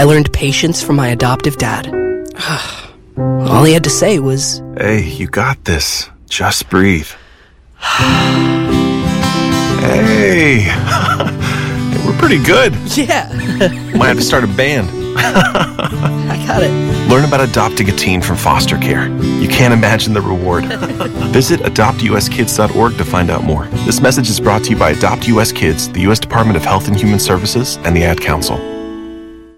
learned patience from my adoptive dad. All he had to say was, "Hey, you got this. Just breathe." Hey, we're pretty good. yeah, Might have to start a band. I got it. Learn about adopting a teen from foster care. You can't imagine the reward. Visit adoptuskids.org to find out more. This message is brought to you by Adopt US Kids, the U.S. Department of Health and Human Services, and the Ad Council.